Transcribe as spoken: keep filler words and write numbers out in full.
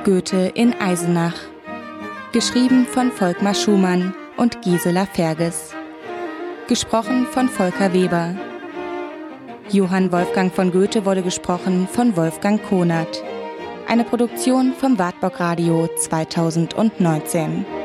Goethe in Eisenach. Geschrieben von Volkmar Schumann und Gisela Ferges. Gesprochen von Volker Weber. Johann Wolfgang von Goethe wurde gesprochen von Wolfgang Konert. Eine Produktion vom Wartburg Radio zweitausendneunzehn.